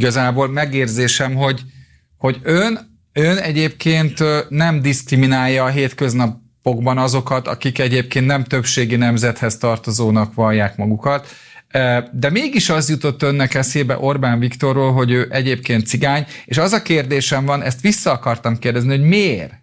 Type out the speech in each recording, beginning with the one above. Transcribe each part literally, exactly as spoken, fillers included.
igazából megérzésem, hogy, hogy ön, ön egyébként nem diszkriminálja a hétköznapokban azokat, akik egyébként nem többségi nemzethez tartozónak vallják magukat, de mégis az jutott önnek eszébe Orbán Viktorról, hogy ő egyébként cigány, és az a kérdésem van, ezt vissza akartam kérdezni, hogy miért?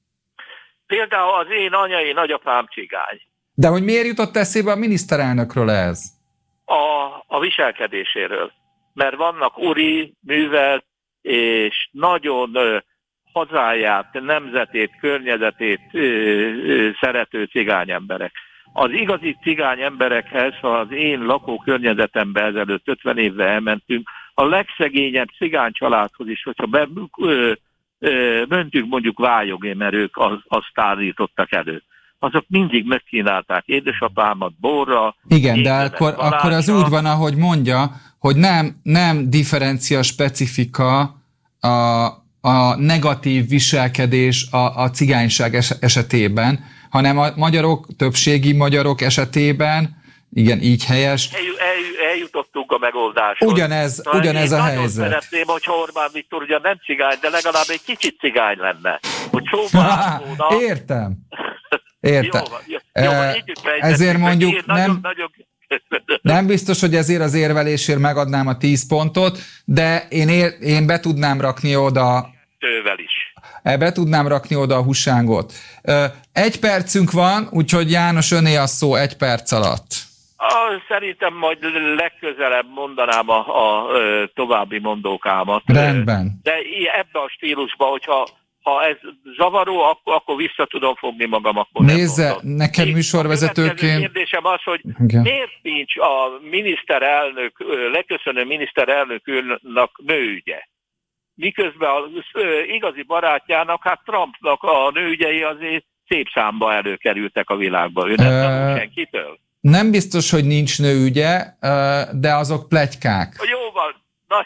Például az én anyai nagyapám cigány. De hogy miért jutott eszébe a miniszterelnökről ez? A, a viselkedéséről. Mert vannak uri, művelt és nagyon ö, hazáját, nemzetét, környezetét ö, ö, szerető cigány emberek. Az igazi cigány emberekhez, ha az én lakókörnyezetembe ezelőtt ötven évvel elmentünk, a legszegényebb cigány családhoz is, hogyha be, ö, ö, mentünk mondjuk Vályogé, mert ők az, azt állítottak elő. Azok mindig megkínálták édesapámat borra. Igen, de akkor, akkor az úgy van, ahogy mondja, hogy nem, nem differencia specifika a, a negatív viselkedés a, a cigányság es, esetében, hanem a magyarok, többségi magyarok esetében, igen, így helyes. El, el, eljutottunk a megoldáshoz. Ugyanez, ugyanez a helyzet. Nagyon szeretném, hogyha Orbán Viktor ugye nem cigány, de legalább egy kicsit cigány lenne. Hogy szóval Értem. Értem. Jó van, jó, jó van, ezért mondjuk én nem, nagyon, nagyon... nem biztos, hogy ezért az érvelésért megadnám a tíz pontot, de én, ér, én be tudnám rakni oda tővel is. Be tudnám rakni oda a húsángot. Egy percünk van, úgyhogy János, öné a szó egy perc alatt. Ah, szerintem majd legközelebb mondanám a, a, a további mondókámat. Rendben. De ebben a stílusban, hogyha ha ez zavaró, akkor, akkor vissza tudom fogni magam. Akkor nézze, nekem műsorvezetőként... A kérdésem az, hogy igen. Miért nincs a miniszterelnök, leköszönő miniszterelnöknek nőügye? Miközben az igazi barátjának, hát Trumpnak a nőügyei azért szép számba előkerültek a világba. Ő nem uh, tanul senkitől. Nem biztos, hogy nincs nőügye, de azok pletykák. Jó van.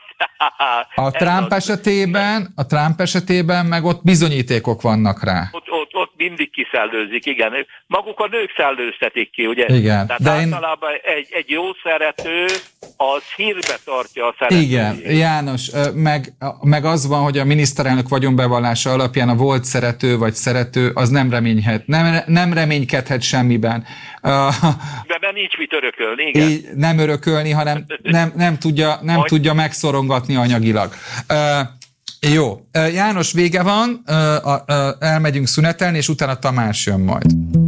A Trump esetében, a Trump esetében meg ott bizonyítékok vannak rá. Ott, ott, ott mindig kiszellőzik, igen. Maguk a nők szellőztetik ki, ugye? Igen. Tehát de általában én... egy, egy jó szerető, az hírbe tartja a szeretőjét. Igen, János, meg, meg az van, hogy a miniszterelnök vagyonbevallása alapján a volt szerető vagy szerető, az nem reményhet, nem, nem reménykedhet semmiben. De nincs mit örökölni, igen. Így, nem örökölni, hanem nem, nem tudja, nem tudja megszorongatni anyagilag. Uh, jó, uh, János, vége van, uh, uh, elmegyünk szünetelni, és utána Tamás jön majd.